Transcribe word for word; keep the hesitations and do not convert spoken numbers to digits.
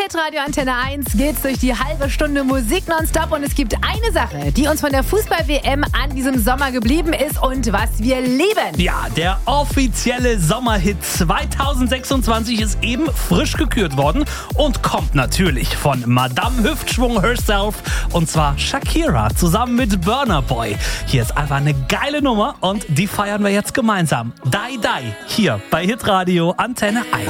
Hitradio Antenne eins geht's durch die halbe Stunde Musik nonstop und es gibt eine Sache, die uns von der Fußball-W M an diesem Sommer geblieben ist und was wir lieben. Ja, der offizielle Sommerhit zwanzig sechsundzwanzig ist eben frisch gekürt worden und kommt natürlich von Madame Hüftschwung herself und zwar Shakira zusammen mit Burna Boy. Hier ist einfach eine geile Nummer und die feiern wir jetzt gemeinsam. Die Die hier bei Hitradio Antenne eins.